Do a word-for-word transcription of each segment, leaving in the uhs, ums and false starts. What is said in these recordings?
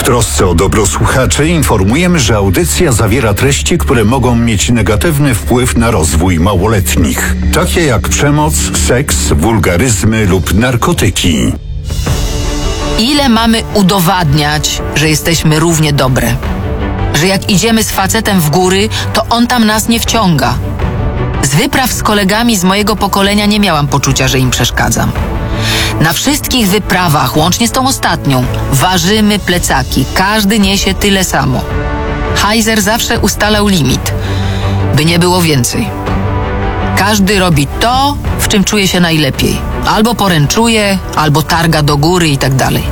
trosce o dobro słuchaczy informujemy, że audycja zawiera treści, które mogą mieć negatywny wpływ na rozwój małoletnich, takie jak przemoc, seks, wulgaryzmy lub narkotyki. Ile mamy udowadniać, że jesteśmy równie dobre? Że jak idziemy z facetem w góry, to on tam nas nie wciąga. Z wypraw z kolegami z mojego pokolenia nie miałam poczucia, że im przeszkadzam. Na wszystkich wyprawach, łącznie z tą ostatnią, ważymy plecaki. Każdy niesie tyle samo. Heiser zawsze ustalał limit, by nie było więcej. Każdy robi to, w czym czuje się najlepiej. Albo poręczuje, albo targa do góry i tak dalej.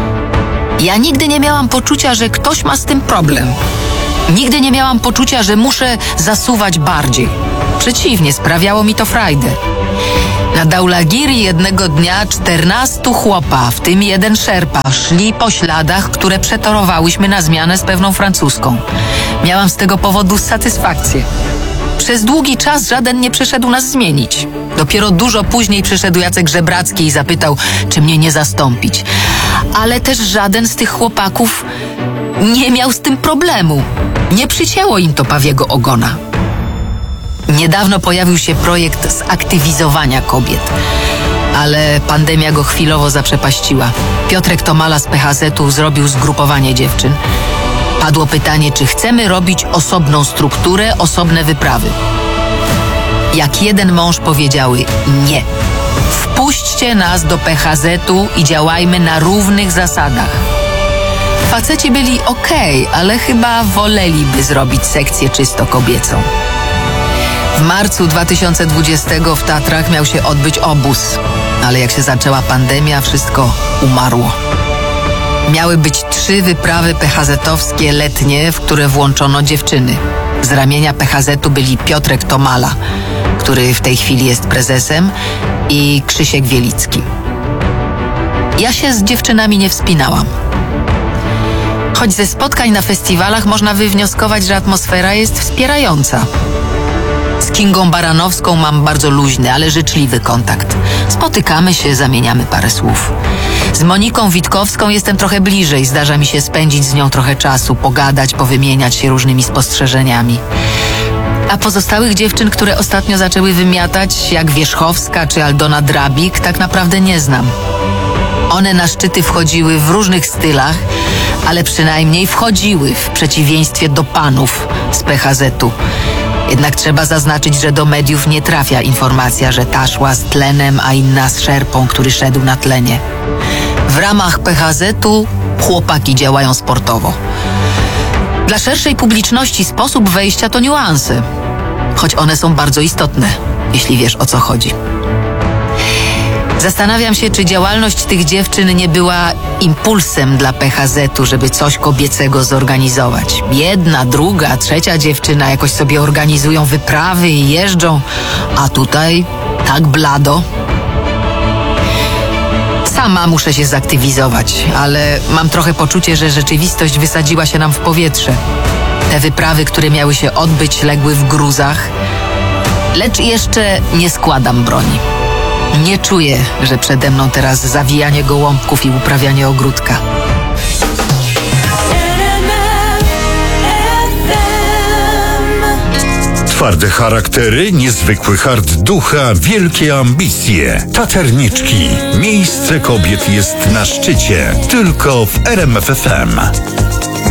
Ja nigdy nie miałam poczucia, że ktoś ma z tym problem. Nigdy nie miałam poczucia, że muszę zasuwać bardziej. Przeciwnie, sprawiało mi to frajdę. Na Daulagiri jednego dnia czternastu chłopa, w tym jeden szerpa, szli po śladach, które przetorowałyśmy na zmianę z pewną francuską. Miałam z tego powodu satysfakcję. Przez długi czas żaden nie przyszedł nas zmienić. Dopiero dużo później przyszedł Jacek Żebracki i zapytał, czy mnie nie zastąpić. Ale też żaden z tych chłopaków nie miał z tym problemu. Nie przycięło im to pawiego ogona. Niedawno pojawił się projekt zaktywizowania kobiet, ale pandemia go chwilowo zaprzepaściła. Piotrek Tomala z P H Z-u zrobił zgrupowanie dziewczyn. Padło pytanie, czy chcemy robić osobną strukturę, osobne wyprawy. Jak jeden mąż powiedziały nie. Wpuśćcie nas do P H Z-u i działajmy na równych zasadach. Faceci byli okej, ale chyba woleliby zrobić sekcję czysto kobiecą. W marcu dwa tysiące dwudziestego w Tatrach miał się odbyć obóz, ale jak się zaczęła pandemia, wszystko umarło. Miały być trzy wyprawy P H Z-owskie letnie, w które włączono dziewczyny. Z ramienia P H Z-u byli Piotrek Tomala, który w tej chwili jest prezesem, i Krzysiek Wielicki. Ja się z dziewczynami nie wspinałam. Choć ze spotkań na festiwalach można wywnioskować, że atmosfera jest wspierająca. Z Kingą Baranowską mam bardzo luźny, ale życzliwy kontakt. Spotykamy się, zamieniamy parę słów. Z Moniką Witkowską jestem trochę bliżej, zdarza mi się spędzić z nią trochę czasu, pogadać, powymieniać się różnymi spostrzeżeniami. A pozostałych dziewczyn, które ostatnio zaczęły wymiatać, jak Wierzchowska czy Aldona Drabik, tak naprawdę nie znam. One na szczyty wchodziły w różnych stylach, ale przynajmniej wchodziły, w przeciwieństwie do panów z P H Z-u. Jednak trzeba zaznaczyć, że do mediów nie trafia informacja, że ta szła z tlenem, a inna z szerpą, który szedł na tlenie. W ramach P H Z-u chłopaki działają sportowo. Dla szerszej publiczności sposób wejścia to niuanse, choć one są bardzo istotne, jeśli wiesz, o co chodzi. Zastanawiam się, czy działalność tych dziewczyn nie była impulsem dla P H Z-u, żeby coś kobiecego zorganizować. Jedna, druga, trzecia dziewczyna jakoś sobie organizują wyprawy i jeżdżą, a tutaj tak blado. Sama muszę się zaktywizować, ale mam trochę poczucie, że rzeczywistość wysadziła się nam w powietrze. Te wyprawy, które miały się odbyć, legły w gruzach, lecz jeszcze nie składam broni. Nie czuję, że przede mną teraz zawijanie gołąbków i uprawianie ogródka. Twarde charaktery, niezwykły hart ducha, wielkie ambicje. Taterniczki. Miejsce kobiet jest na szczycie. Tylko w R M F F M.